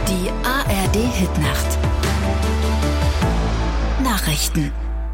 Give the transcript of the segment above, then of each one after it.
Die ARD-Hitnacht. Nachrichten.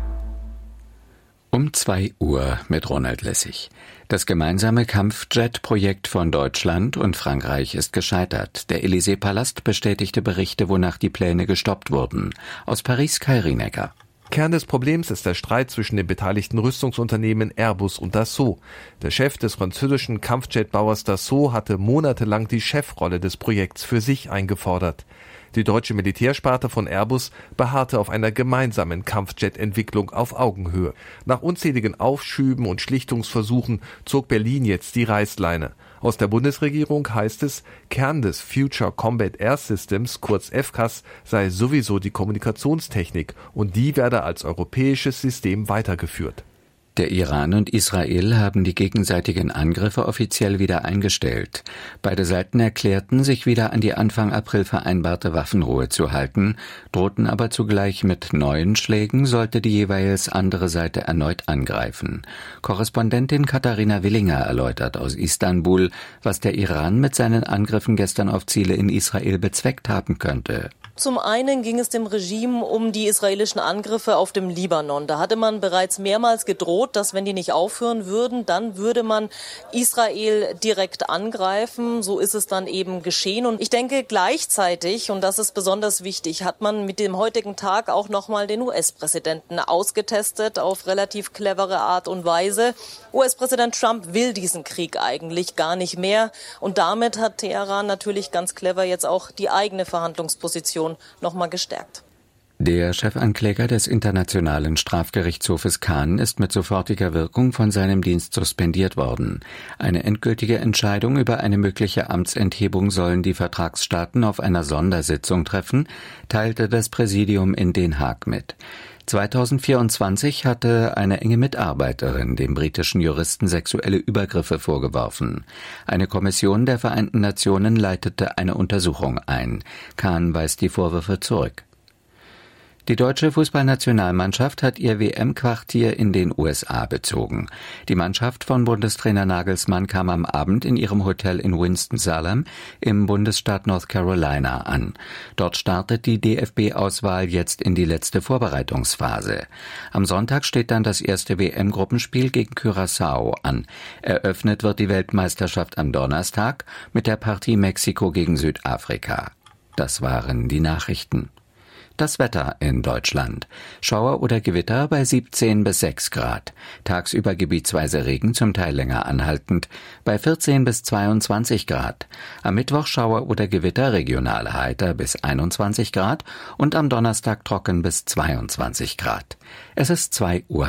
Um 2 Uhr mit Ronald Lessig. Das gemeinsame Kampfjet-Projekt von Deutschland und Frankreich ist gescheitert. Der Élysée-Palast bestätigte Berichte, wonach die Pläne gestoppt wurden. Aus Paris Kai Rienecker. Kern des Problems ist der Streit zwischen den beteiligten Rüstungsunternehmen Airbus und Dassault. Der Chef des französischen Kampfjetbauers Dassault hatte monatelang die Chefrolle des Projekts für sich eingefordert. Die deutsche Militärsparte von Airbus beharrte auf einer gemeinsamen Kampfjet-Entwicklung auf Augenhöhe. Nach unzähligen Aufschüben und Schlichtungsversuchen zog Berlin jetzt die Reißleine. Aus der Bundesregierung heißt es, Kern des Future Combat Air Systems, kurz FCAS, sei sowieso die Kommunikationstechnik und die werde als europäisches System weitergeführt. Der Iran und Israel haben die gegenseitigen Angriffe offiziell wieder eingestellt. Beide Seiten erklärten, sich wieder an die Anfang April vereinbarte Waffenruhe zu halten, drohten aber zugleich mit neuen Schlägen, sollte die jeweils andere Seite erneut angreifen. Korrespondentin Katharina Willinger erläutert aus Istanbul, was der Iran mit seinen Angriffen gestern auf Ziele in Israel bezweckt haben könnte. Zum einen ging es dem Regime um die israelischen Angriffe auf dem Libanon. Da hatte man bereits mehrmals gedroht, dass wenn die nicht aufhören würden, dann würde man Israel direkt angreifen. So ist es dann eben geschehen. Und ich denke gleichzeitig, und das ist besonders wichtig, hat man mit dem heutigen Tag auch nochmal den US-Präsidenten ausgetestet auf relativ clevere Art und Weise. US-Präsident Trump will diesen Krieg eigentlich gar nicht mehr. Und damit hat Teheran natürlich ganz clever jetzt auch die eigene Verhandlungsposition nochmal gestärkt. Der Chefankläger des Internationalen Strafgerichtshofes Cannes ist mit sofortiger Wirkung von seinem Dienst suspendiert worden. Eine endgültige Entscheidung über eine mögliche Amtsenthebung sollen die Vertragsstaaten auf einer Sondersitzung treffen, teilte das Präsidium in Den Haag mit. 2024 hatte eine enge Mitarbeiterin dem britischen Juristen sexuelle Übergriffe vorgeworfen. Eine Kommission der Vereinten Nationen leitete eine Untersuchung ein. Cannes weist die Vorwürfe zurück. Die deutsche Fußballnationalmannschaft hat ihr WM-Quartier in den USA bezogen. Die Mannschaft von Bundestrainer Nagelsmann kam am Abend in ihrem Hotel in Winston-Salem im Bundesstaat North Carolina an. Dort startet die DFB-Auswahl jetzt in die letzte Vorbereitungsphase. Am Sonntag steht dann das erste WM-Gruppenspiel gegen Curaçao an. Eröffnet wird die Weltmeisterschaft am Donnerstag mit der Partie Mexiko gegen Südafrika. Das waren die Nachrichten. Das Wetter in Deutschland. Schauer oder Gewitter bei 17 bis 6 Grad. Tagsüber gebietsweise Regen, zum Teil länger anhaltend, bei 14 bis 22 Grad. Am Mittwoch Schauer oder Gewitter, regional heiter bis 21 Grad und am Donnerstag trocken bis 22 Grad. Es ist 2:03 Uhr.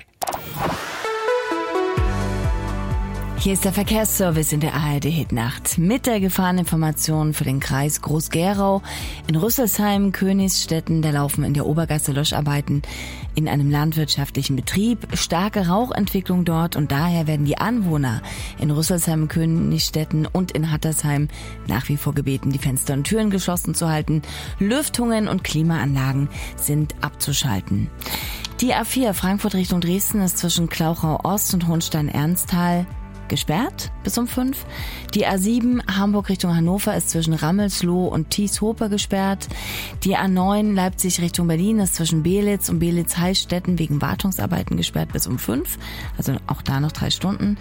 Hier ist der Verkehrsservice in der ARD-Hitnacht mit der Gefahreninformation für den Kreis Groß-Gerau. In Rüsselsheim, Königsstetten, da laufen in der Obergasse Löscharbeiten in einem landwirtschaftlichen Betrieb. Starke Rauchentwicklung dort und daher werden die Anwohner in Rüsselsheim, Königsstetten und in Hattersheim nach wie vor gebeten, die Fenster und Türen geschlossen zu halten. Lüftungen und Klimaanlagen sind abzuschalten. Die A4 Frankfurt Richtung Dresden ist zwischen Klauchau Ost und Hohenstein-Ernsthal gesperrt bis um 5. Die A7 Hamburg Richtung Hannover ist zwischen Rammelsloh und Thies-Hoper gesperrt. Die A9 Leipzig Richtung Berlin ist zwischen Belitz und Belitz-Heilstätten wegen Wartungsarbeiten gesperrt bis um 5. Also auch da noch 3 Stunden.